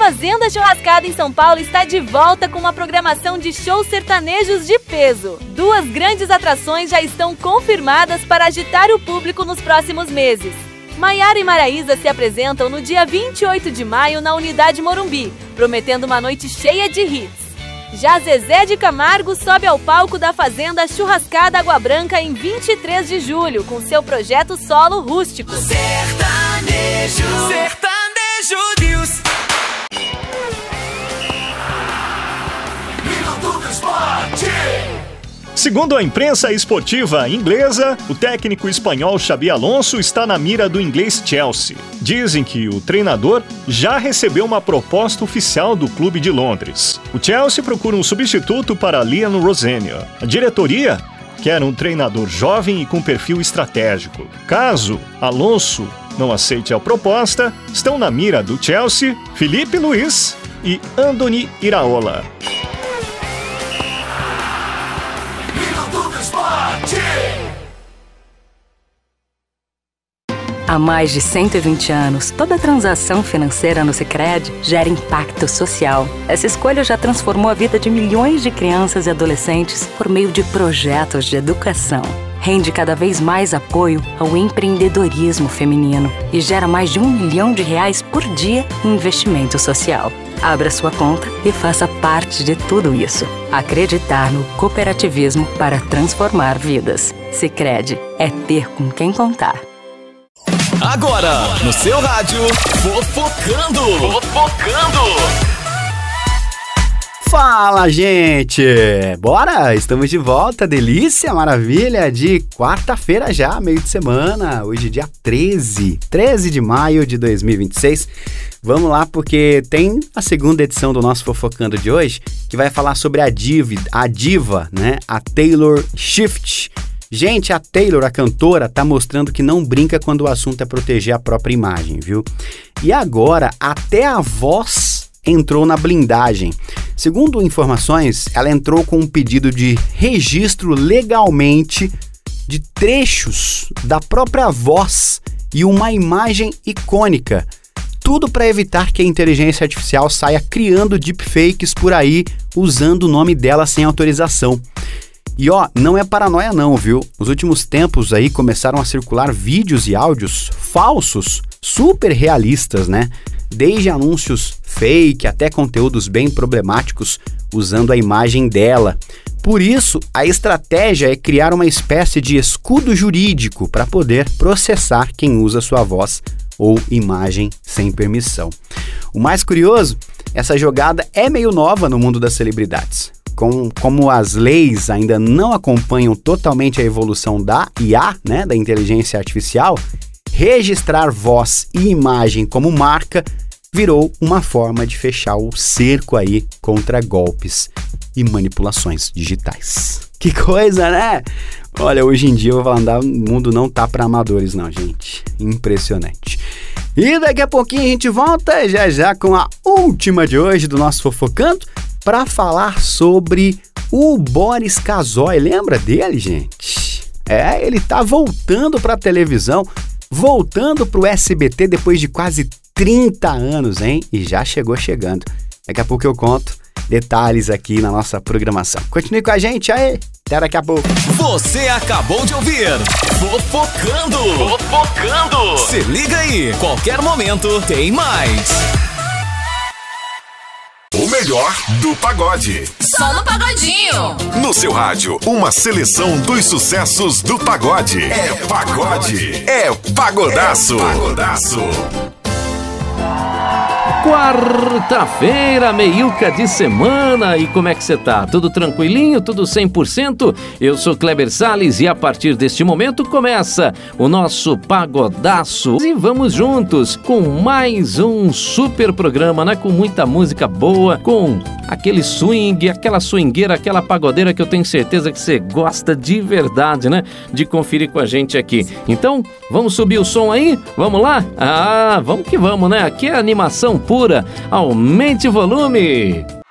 Fazenda Churrascada em São Paulo está de volta com uma programação de shows sertanejos de peso. 2 grandes atrações já estão confirmadas para agitar o público nos próximos meses. Maiara e Maraísa se apresentam no dia 28 de maio na Unidade Morumbi, prometendo uma noite cheia de hits. Já Zezé de Camargo sobe ao palco da Fazenda Churrascada Água Branca em 23 de julho, com seu projeto solo rústico. Sertanejo News. Minuto do Esporte. Segundo a imprensa esportiva inglesa, o técnico espanhol Xabi Alonso está na mira do inglês Chelsea. Dizem que o treinador já recebeu uma proposta oficial do clube de Londres. O Chelsea procura um substituto para Liam Rosenior. A diretoria quer um treinador jovem e com perfil estratégico. Caso Alonso não aceite a proposta, estão na mira do Chelsea Felipe Luiz e Andoni Iraola. Há mais de 120 anos, toda transação financeira no Sicredi gera impacto social. Essa escolha já transformou a vida de milhões de crianças e adolescentes por meio de projetos de educação. Rende cada vez mais apoio ao empreendedorismo feminino e gera mais de R$1 milhão por dia em investimento social. Abra sua conta e faça parte de tudo isso. Acreditar no cooperativismo para transformar vidas. Sicredi é ter com quem contar. Agora, no seu rádio, Fofocando. Fala, gente! Bora? Estamos de volta, delícia, maravilha, de quarta-feira já, meio de semana, hoje dia 13 de maio de 2026. Vamos lá, porque tem a segunda edição do nosso Fofocando de hoje, que vai falar sobre a diva, né, a Taylor Swift. Gente, a Taylor, a cantora, tá mostrando que não brinca quando o assunto é proteger a própria imagem, viu? E agora, até a voz entrou na blindagem. Segundo informações, ela entrou com um pedido de registro legalmente de trechos da própria voz e uma imagem icônica. Tudo para evitar que a inteligência artificial saia criando deepfakes por aí usando o nome dela sem autorização. E não é paranoia não, viu? Nos últimos tempos aí começaram a circular vídeos e áudios falsos, super realistas, né? Desde anúncios fake até conteúdos bem problemáticos usando a imagem dela. Por isso, a estratégia é criar uma espécie de escudo jurídico para poder processar quem usa sua voz ou imagem sem permissão. O mais curioso, essa jogada é meio nova no mundo das celebridades. Como as leis ainda não acompanham totalmente a evolução da IA, né, da inteligência artificial, registrar voz e imagem como marca virou uma forma de fechar o cerco aí contra golpes e manipulações digitais. Que coisa, né? Olha, hoje em dia eu vou falar, o mundo não tá para amadores não, gente. Impressionante. E daqui a pouquinho a gente volta já com a última de hoje do nosso Fofocando, para falar sobre o Boris Casoy. Lembra dele, gente? Ele tá voltando para a televisão, voltando para o SBT depois de quase 30 anos, hein? E já chegando. Daqui a pouco eu conto detalhes aqui na nossa programação. Continue com a gente aí. Até daqui a pouco. Você acabou de ouvir Fofocando. Se liga aí, qualquer momento tem mais. O melhor do pagode. Só no Pagodinho. No seu rádio, uma seleção dos sucessos do pagode. É pagode. É pagodaço. Quarta-feira, meiuca de semana, e como é que você tá? Tudo tranquilinho? Tudo 100%? Eu sou Kleber Salles e a partir deste momento começa o nosso Pagodaço. E vamos juntos com mais um super programa, né? Com muita música boa, com aquele swing, aquela swingueira, aquela pagodeira que eu tenho certeza que você gosta de verdade, né? De conferir com a gente aqui. Então, vamos subir o som aí? Vamos lá? Vamos que vamos, né? Aqui é animação pura. Aumente o volume.